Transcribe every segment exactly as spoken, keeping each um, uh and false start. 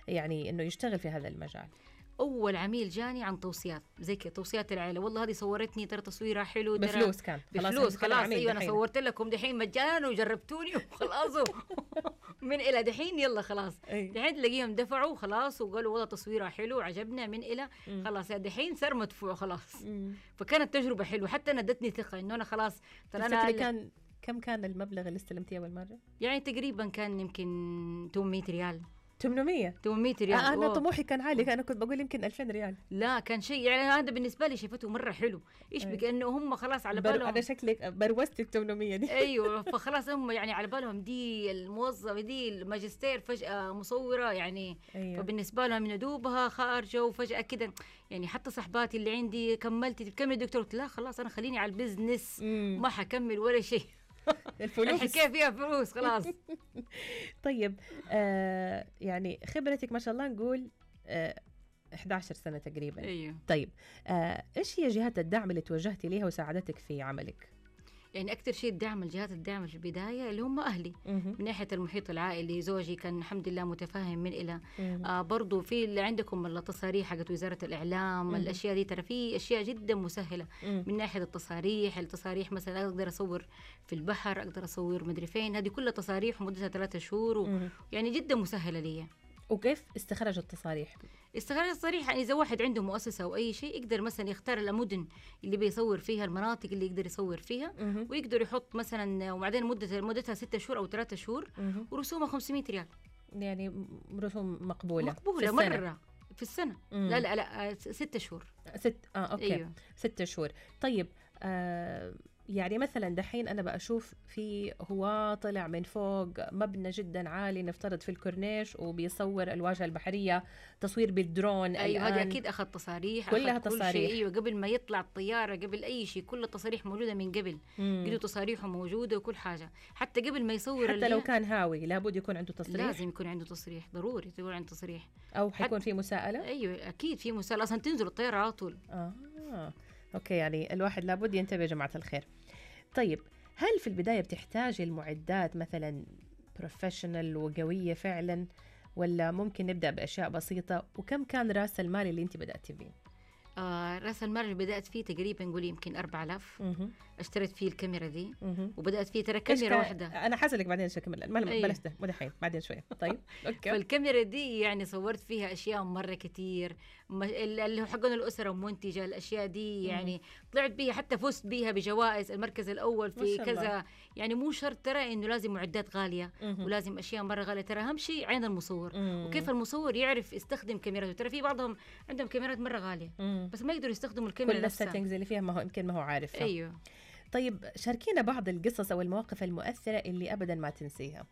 يعني إنه يشتغل في هذا المجال؟ أول عميل جاني عن توصيات زي كده، توصيات العائلة، والله هذه صورتني ترى تصويرها حلو، ترى بفلوس كان بفلوس خلاص. أيوة أنا صورت لكم دحين مجانا وجربتوني وخلاص من إلى دحين يلا خلاص. دحين تلاقيهم دفعوا خلاص وقالوا والله تصويرها حلو وعجبنا من إلى خلاص، دحين صار مدفوع خلاص. مم. فكانت تجربة حلوة، حتى أنا ادتني ثقة إنه أنا خلاص. أنا كان كم كان المبلغ اللي استلمتيه أول مرة؟ يعني تقريبا كان يمكن ثمانمية ريال. ثمانمية ثمانمية ريال. آه أنا طموحي كان عالي، أنا كنت بقول يمكن ألفين ريال. لا كان شيء يعني هذا بالنسبة لي شايفته مرة حلو. إيش بك إنه هم خلاص على بالهم. أنا شكلك بروزت الثمانمية دي. أيوة فخلاص هم يعني على بالهم دي الموظفة دي الماجستير فجأة مصورة يعني. أيوة. فبالنسبة لهم من دوبها خارجة وفجأة كده يعني. حتى صحباتي اللي عندي كملتي تكمل دكتور، قلت لا خلاص أنا خليني على البزنس ما حكمل ولا شيء. الفلوس الحكاية فيها فلوس خلاص. طيب آه يعني خبرتك ما شاء الله نقول آه إحدى عشرة سنة تقريبا. أيوه. طيب آه إيش هي جهات الدعم اللي توجهتي ليها وساعدتك في عملك؟ يعني أكثر شيء الدعم، الجهات الدعم في البداية اللي هم أهلي. مم. من ناحية المحيط العائلي، زوجي كان الحمد لله متفاهم من إلى. آه برضو في اللي عندكم التصاريح حقت وزارة الإعلام. مم. الأشياء دي ترى في أشياء جدا مسهلة. مم. من ناحية التصاريح التصاريح مثلا أقدر أصور في البحر، أقدر أصور مدري فين، هذه كلها تصاريح مدتها ثلاثة شهور و... يعني جدا مسهلة لي. وكيف استخرج التصاريح؟ استخراج التصاريح يعني إذا واحد عنده مؤسسة أو أي شيء يقدر مثلا يختار المدن اللي بيصور فيها، المناطق اللي يقدر يصور فيها. مه. ويقدر يحط مثلا، وبعدين مدة مدتها ستة شهور أو ثلاثة شهور. مه. ورسومها خمسمية ريال. يعني رسوم مقبولة مقبولة في مرة في السنة. مم. لا لا لا ستة شهور. ست آه أوكي. أيوه. ستة شهور. طيب آه يعني مثلا دحين أنا بأشوف في هو طلع من فوق مبنى جدا عالي نفترض في الكورنيش وبيصور الواجهة البحرية، تصوير بالدرون. أيوة هذا أكيد أخذ تصاريح، كلها أخذ تصاريح. كل شيء. أيوة قبل ما يطلع الطيارة، قبل أي شيء، كل التصاريح موجودة من قبل. قدوا تصاريحه موجودة وكل حاجة، حتى قبل ما يصور. حتى لو كان هاوي لابد يكون عنده تصريح. لازم يكون عنده تصريح، ضروري يكون عنده تصريح. أو حيكون في مساءلة. أيوة أكيد في مساءلة، أصلا تنزل الطيارة على طول. آه أوكي، يعني الواحد لابد ينتبه يا جماعة الخير. طيب هل في البداية بتحتاج المعدات مثلا بروفيشنال وقوية فعلا، ولا ممكن نبدأ بأشياء بسيطة؟ وكم كان رأس المال اللي انت بدأت فيه؟ آه رأس المال اللي بدأت فيه تقريبا نقول يمكن أربعة آلاف. اشتريت فيه الكاميرا دي. مه. وبدأت فيه ترى كاميرا واحدة. أنا حاسلك بعدين شكمل ما أيوه. بلاش ده مو دحين، بعدين شوية. طيب أوكي. فالكاميرا دي يعني صورت فيها أشياء مرة كتير، اللي هو حقون الأسرة ومنتجة الأشياء دي. يعني مه. طلعت بيها حتى فزت بيها بجوائز، المركز الأول في كذا. يعني مو شرط ترى إنه لازم معدات غالية. مه. ولازم أشياء مرة غالية، ترى أهم شيء عين المصور. مه. وكيف المصور يعرف يستخدم كاميراته. ترى في بعضهم عندهم كاميرات مرة غالية. مه. بس ما يقدروا يستخدموا الكاميرا كل السيتنجز اللي فيها ما هو يمكن ما هو عارف. أيوه. طيب شاركينا بعض القصص أو المواقف المؤثرة اللي أبدا ما تنسيها.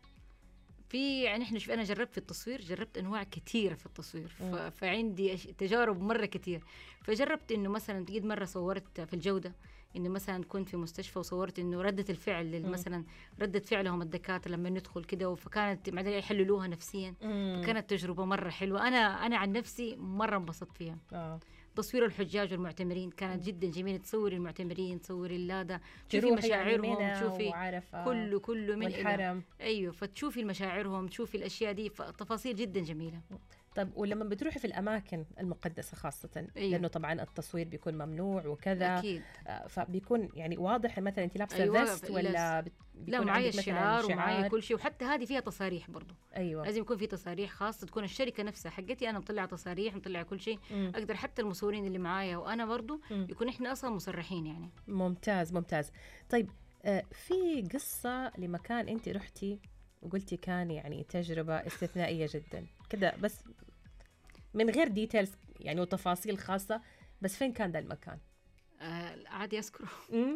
في يعني إحنا شوف أنا جربت في التصوير، جربت أنواع كثيرة في التصوير. ف... فعندي تجارب مرة كتير. فجربت إنه مثلا تجد مرة صورت في الجودة، إنه مثلا كنت في مستشفى وصورت إنه ردة الفعل مثلا ردة فعلهم الدكاترة لما ندخل كده، فكانت بعدين يحللوها نفسيا. فكانت تجربة مرة حلوة. أنا أنا عن نفسي مرة انبسطت فيها. آه. تصوير الحجاج والمعتمرين كانت جدا جميلة. تصوري المعتمرين، تصوري اللاذة، تشوفي مشاعرهم، تشوفي كله كله من الحرم. أيوه، فتشوفي المشاعرهم، تشوفي الأشياء دي، فتفاصيل جدا جميلة. طب ولما بتروحي في الأماكن المقدسة خاصة، أيوه. لأنه طبعا التصوير بيكون ممنوع وكذا. أكيد. فبيكون يعني واضح مثلا أنت لابسة أيوه فيست ولا بت... لا معايا الشعار ومعايا كل شيء، وحتى هذه فيها تصاريح برضو. أيوه. لازم يكون في تصاريح خاصة، تكون الشركة نفسها حقتي أنا مطلع تصاريح، مطلع كل شيء. م. أقدر حتى المصورين اللي معايا وأنا برضو م. يكون إحنا أصلا مصرحين يعني. ممتاز ممتاز. طيب آه في قصة لمكان أنت رحتي وقلتي كان يعني تجربة استثنائية جدا كده، بس من غير ديتيلز يعني وتفاصيل خاصة، بس فين كان ذا المكان؟ آه عادي أذكره.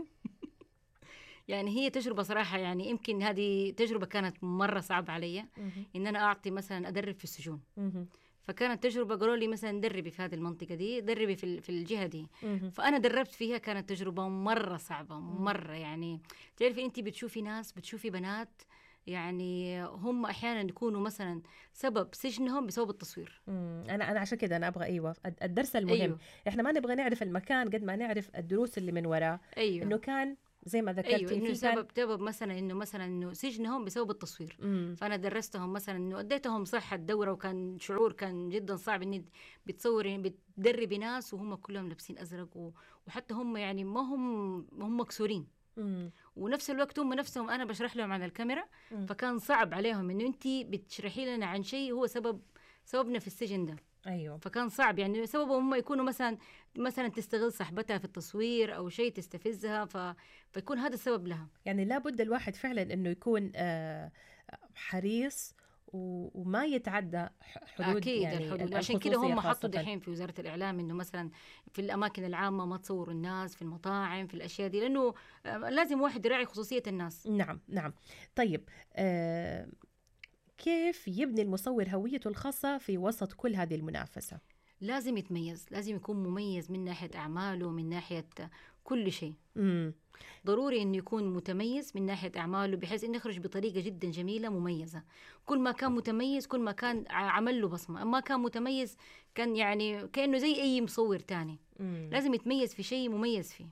يعني هي تجربة صراحة، يعني يمكن هذه تجربة كانت مرة صعبة علي إن أنا أعطي مثلا أدرب في السجون. فكانت تجربة قالوا لي مثلا دربي في هذه المنطقة دي، دربي في في الجهة دي. فأنا دربت فيها، كانت تجربة مرة صعبة مرة. يعني تعرفي أنت بتشوفي ناس، بتشوفي بنات يعني هم أحيانا يكونوا مثلا سبب سجنهم بسبب التصوير. مم. أنا أنا عشان كده أنا أبغى أيوة الدرس المهم. أيوة. إحنا ما نبغى نعرف المكان قد ما نعرف الدروس اللي من وراه. أيوة. إنه كان زي ما ذكرتي ايوه انه في سبب كان سبب مثلا انه مثلا انه سجنهم بسبب التصوير. مم. فانا درستهم مثلا انه اديتهم صحه الدوره، وكان شعور كان جدا صعب اني بتصوري بتدربي ناس وهم كلهم لابسين ازرق و... وحتى هم يعني ما هم هم مكسورين. مم. ونفس الوقت هم نفسهم انا بشرح لهم عن الكاميرا، مم. فكان صعب عليهم انه انت بتشرحي لنا عن شيء هو سبب سببنا في السجن ده. ايوه فكان صعب يعني سببه هم يكونوا مثلا مثلا تستغل صاحبتها في التصوير او شيء تستفزها، ف... فيكون هذا السبب لها. يعني لابد الواحد فعلا انه يكون آه، حريص و- وما يتعدى ح- حدود اكيد يعني الحدود، ال- عشان كده الخصوصية هم حطوا خاصة. دحين في وزاره الاعلام انه مثلا في الاماكن العامه ما تصوروا الناس في المطاعم في الاشياء دي، لانه آه، لازم واحد يراعي خصوصيه الناس. نعم نعم. طيب آه، كيف يبني المصور هويته الخاصة في وسط كل هذه المنافسة؟ لازم يتميز، لازم يكون مميز من ناحيه اعماله، من ناحيه كل شيء. مم. ضروري انه يكون متميز من ناحيه اعماله، بحيث انه يخرج بطريقه جدا جميله مميزه. كل ما كان متميز كل ما كان ع- عمل له بصمه، اما كان متميز كان يعني كانه زي اي مصور تاني. مم. لازم يتميز في شيء مميز فيه.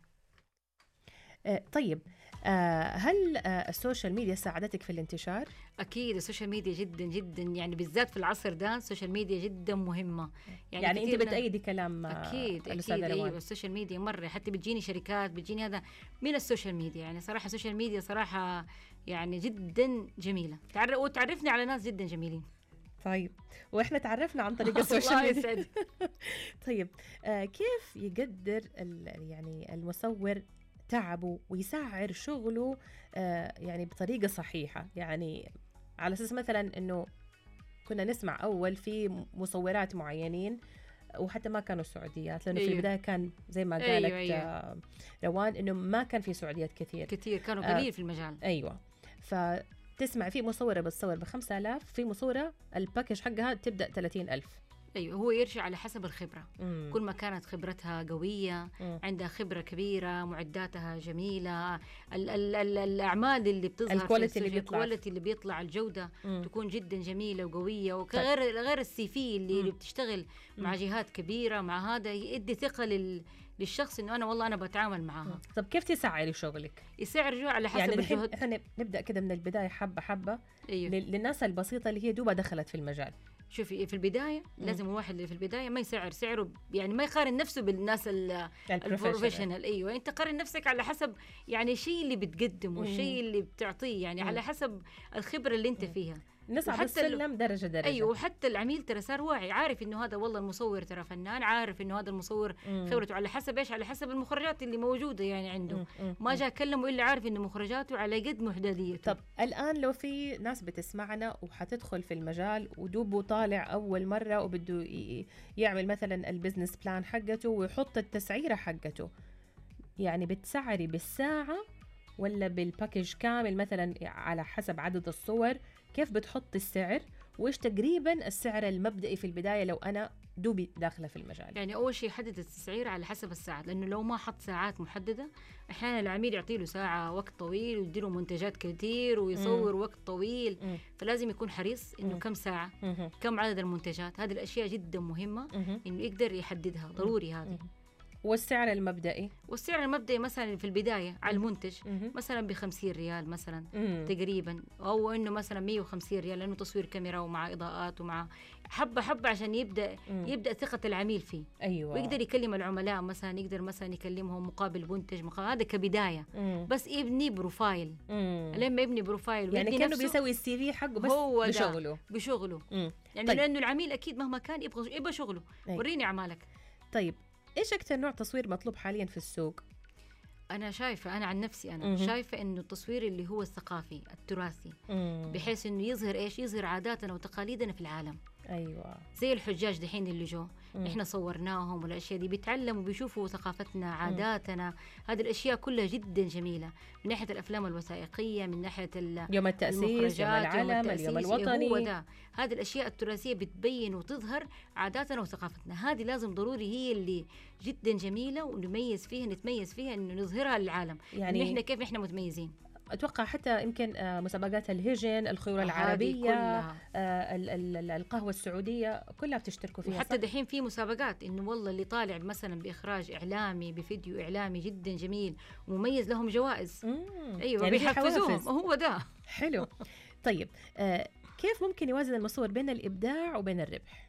آه، طيب آه، هل آه، السوشيال ميديا ساعدتك في الانتشار؟ اكيد السوشيال ميديا جدا جدا يعني بالذات في العصر ده السوشيال ميديا جدا مهمه. يعني, يعني انت كتير ناس- بتأيدي كلام آه، اكيد الأستاذة اكيد روان؟ ايوه السوشيال ميديا مره، حتى بتجيني شركات بتجيني هذا من السوشيال ميديا. يعني صراحه السوشيال ميديا صراحه يعني جدا جميله، تعرف وتعرفني على ناس جدا جميلين. طيب واحنا تعرفنا عن طريق السوشيال الله ميديا. يسعدك. طيب آه، كيف يقدر ال- يعني المصور تعبه ويسعر شغله آه، يعني بطريقة صحيحة؟ يعني على أساس مثلا أنه كنا نسمع أول في مصورات معينين وحتى ما كانوا سعوديات، لأنه في أيوه. البداية كان زي ما أيوه، قالت أيوه. آه، روان أنه ما كان في سعوديات كثير. كثير كانوا آه. قليل في المجال. أيوة. فتسمع في مصورة بتصور بخمسة آلاف، في مصورة الباكج حقها تبدأ ثلاثين ألف. ايوه هو يرجع على حسب الخبره. مم. كل ما كانت خبرتها قويه، مم. عندها خبره كبيره، معداتها جميله، ال ال ال الاعمال اللي بتظهر في الكواليتي اللي السوشيال- بيطلع. الكواليتي اللي بيطلع الجوده مم. تكون جدا جميله وقويه، وغير غير السي في اللي, مم. اللي بتشتغل مع جهات كبيره، مع هذا يدي ثقه لل للشخص انه انا والله انا بتعامل معاها. طب كيف تسعري شغلك؟ يسعر رجوع على حسب يعني الحين الجهد. احنا نبدا كده من البدايه حبه حبه ايوه لل- للناس البسيطه اللي هي دوبها دخلت في المجال. شوفي في البدايه لازم الواحد اللي في البدايه ما يسعر سعره، يعني ما يقارن نفسه بالناس ال يعني البروفيشنال. ايوه انت قارن نفسك على حسب يعني الشيء اللي بتقدمه والشيء اللي بتعطيه، يعني مم. على حسب الخبره اللي انت فيها. نصعد وحتى السلم درجه درجه. ايوه وحتى العميل ترى صار واعي، عارف انه هذا والله المصور ترى فنان، عارف انه هذا المصور مم. خبرته على حسب ايش، على حسب المخرجات اللي موجوده يعني عنده. مم. مم. ما جاء كلمه الا عارف انه مخرجاته على قد محدوديته. طب الان لو في ناس بتسمعنا وحتدخل في المجال ودوبه طالع اول مره وبده ي- يعمل مثلا البزنس بلان حقته ويحط التسعيره حقته، يعني بتسعري بالساعه ولا بالباكج كامل مثلا على حسب عدد الصور؟ كيف بتحط السعر؟ وايش تقريبا السعر المبدئي في البدايه لو انا دوبي داخله في المجال؟ يعني اول شيء يحدد التسعير على حسب الساعات، لانه لو ما حط ساعات محدده احيانا العميل يعطي له ساعه وقت طويل ويدي له منتجات كثير ويصور مم. وقت طويل. مم. فلازم يكون حريص انه مم. كم ساعه، مهم. كم عدد المنتجات، هذه الاشياء جدا مهمه مهم. انه يقدر يحددها، ضروري هذه. مهم. والسعر المبدئي؟ والسعر المبدئي مثلا في البدايه على المنتج مهم. مثلا ب خمسين ريال مثلا مم. تقريبا، او انه مثلا مية وخمسين ريال لانه تصوير كاميرا ومع اضاءات ومع حبه حبه عشان يبدا مم. يبدا ثقه العميل فيه. ايوه. ويقدر يكلم العملاء مثلا، يقدر مثلا يكلمهم مقابل منتج مقابل، هذا كبدايه. مم. بس يبني بروفايل، مم. لما يبني بروفايل يعني ويدي كانه نفسه بيسوي السي في حقه بس هو ده. بشغله. بشغله مم. يعني طيب. لانه العميل اكيد مهما كان يبغى يبغى شغله. أي. وريني اعمالك. طيب ايش اكثر نوع تصوير مطلوب حاليا في السوق؟ انا شايفه انا عن نفسي انا مهم. شايفه انه التصوير اللي هو الثقافي التراثي، مم. بحيث انه يظهر ايش، يظهر عاداتنا وتقاليدنا في العالم. ايوه. زي الحجاج دحين اللي جو مم. احنا صورناهم، والاشياء دي بيتعلموا بيشوفوا ثقافتنا عاداتنا. هذه الاشياء كلها جدا جميله من ناحيه الافلام الوثائقيه، من ناحيه ال- يوم التاسيس، يوم المخرجات، العلم، التأسيس. اليوم هو الوطني. ده، هذه الاشياء التراثيه بتبين وتظهر عاداتنا وثقافتنا. هذه لازم ضروري هي اللي جدا جميله ونميز فيها، نتميز فيها انه نظهرها للعالم. يعني يعني احنا كيف احنا متميزين. اتوقع حتى يمكن آه، مسابقات الهجن، الخيول العربيه، كلها. آه، ال- ال- القهوه السعوديه، كلها بتشتركوا فيها. وحتى دحين في مسابقات انه والله اللي طالع مثلا باخراج اعلامي بفيديو اعلامي جدا جميل ومميز لهم جوائز. ايوه يعني بيحفزوهم، هو ده. حلو. طيب آه، كيف ممكن يوازن المصور بين الابداع وبين الربح؟